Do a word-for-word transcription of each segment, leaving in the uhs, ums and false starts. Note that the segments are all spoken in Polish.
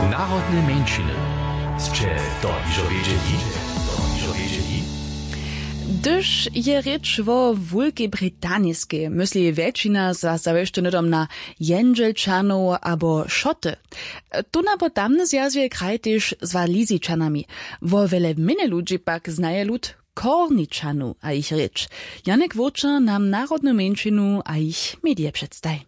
Narodne mężczyzny. Scze to iżo wiedzieli? To iżo wiedzieli? Gdyż je rycz wo Wielkiej Brytanijskiej, myśli większość z was zawsze nudom na Jędzelczanów albo Szoty. Tu na potamny zjazwie kraj też z Waliziczanami. Wo wiele mine ludzi pak znaje lud Korniczanu a ich rycz. Janek Wóczar nam narodną mężczyznę a ich medie przedstawi.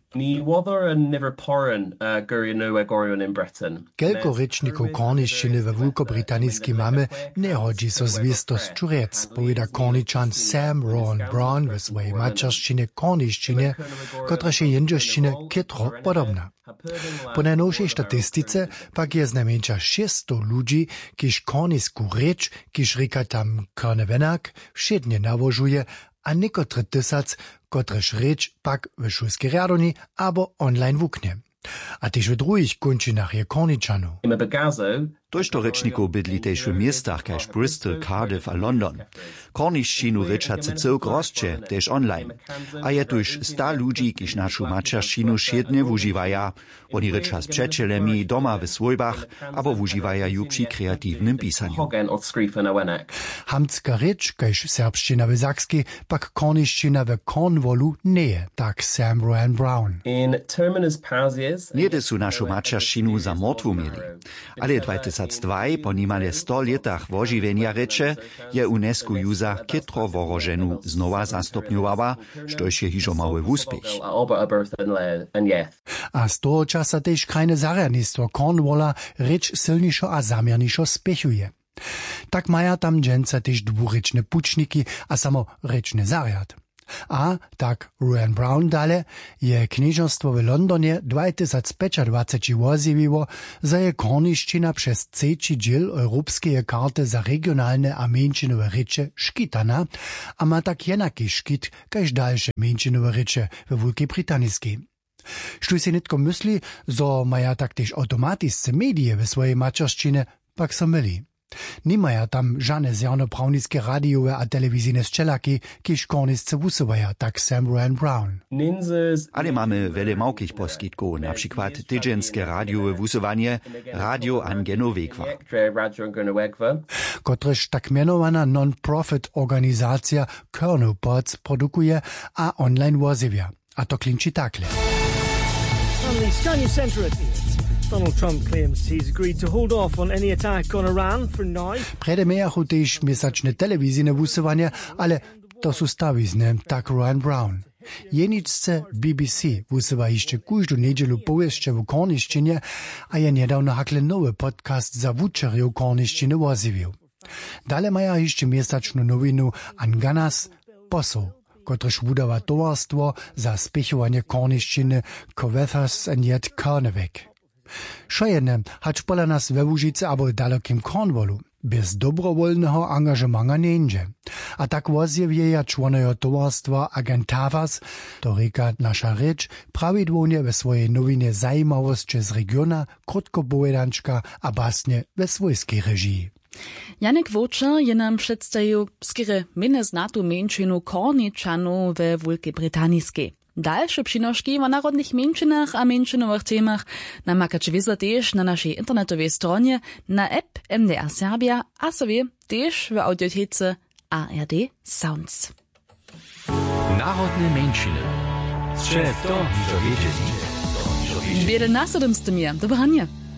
Kelko rečnikov korniščine v Wielkobrytanijskiej mamy nie hodzi so zwisto z Čurec, powiada korničan Sam Rowan Brown w swojej mačerščine korniščine, kotra się jędrzeszčine kitro podobna. Po najnowszej statystyce pak je znajmniejsza sześćset ludzi, kiż kornisku rycz, kiż rika tam kornevenak, wszednie nawożuje, a niekotry tysac, kotreż rycz pak w szulskiej radoni albo online wuknie. A też w drugich kończynach je korniczanu. Durch to rečnikov bydli tež v miestach kaž Bristol, Cardiff a London. Korniščinu reča se celk rozče, tež online. A je tuž sta ludzi, kiž našu mačerščinu šedne vuživaja. Oni reča s přečelemi doma v svojbach, abo vuživaja ju při kreativnym pisanju. Hamtska reč, kaž serbščina v Sakski, pak korniščina v Cornwallu neje, tak Sam Rowan Brown. Niede su našu mačerščinu za mrtvu mieli. Ale dwajtysiąc dwa, po nimale sto letach wožiwenia reče, je UNESCO ju za kytro worożenu znowa zastopňovala, štož je hižo mały wuspech. A z toho časa tež krajne zarjadnictwo Cornwalla reč silnišo a zamiernišo spechuje. Tak maja tam dżęce tež dwurečne pučniki a samo rečne zarjad. A tak Rowan Brown dale je knieżostwo w Londonie dwa tysiące dwadzieścia pięć woziwiło, za je korniščina przez trzeci dziel europejskiej karty za regionalne a mężczyznowe rycze szkitana, a ma tak jenaki szkit, kaž dalsze mężczyznowe rycze w Wielkiej Brytanijskiej. Sztuj się nitko myśli, zo maja tak też automatyczne medie w swojej maczerszczynie, pak so myli. Nimaja tam żadne zjawnopravnickie radiowe a telewizyjne szczelaki, kiż kornisce wusowaja, tak Sam Rowan Brown. Ale mamy wiele małkich poskitków, na przykład tydzienskie radiowe wusowanie Radio Angenowegwa. Kotreż tak mianowana non-profit organizacja Kernel Pods produkuje a online wozywia. A to klinczy takle. Donald Trump claims he's agreed to hold off on any attack on Iran for now. Prede mejachu tež mesačne televízine wusowanie, ale to su stawizne, tak Rowan Brown. Jeničce B B C wusywa jeszcze każdą niedzielu powieście w korniščine, a je niedawno hakle nowy podcast za wuczerju korniščine woziwił. Dale maja jeszcze mesaczną nowinu Anganas Poso, kotrež wudawa towarstwo za spechowanie korniščine Covethas and yet Carnevek. Szojene, hać pola nas we Łużyce albo dalekim Cornwallu, bez dobrowolnego angażemanga nie idzie. A tak wozjewieja członojo towarstwa Agentavas, to reka nasza rzecz, prawidłownie we swojej nowinie zajímavosti z regiona, krótkopovedančka a basnie we swojskiej režii. Janek Wóczar je nam przedstawił skiery minne znatu mężczyznu Korniczanu we Wielkiej Brytanijskiej. Dalsze przynoszki o narodnych mężczyznach a mężczyznowych temach namakacie wiedzą też na naszej internetowej stronie, na app M D R Serbia, a sobie też w audiotece A R D Sounds. Narodne mężczyzny. Scze to iżo wiedzieli? Wiele nasodem z tym je. Dobranie.